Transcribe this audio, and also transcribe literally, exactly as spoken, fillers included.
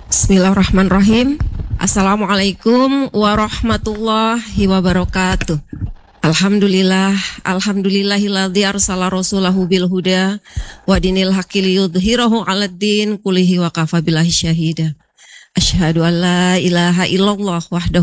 Bismillahirrahmanirrahim. Assalamualaikum warahmatullahi wabarakatuh. Alhamdulillah, alhamdulillahilladzi arsala rasulahu bil huda wa dinil haqqi liyudhhirahu 'alad din kullihi wa kafa billahi syahida. Asyhadu an la ilaha illallah wahdahu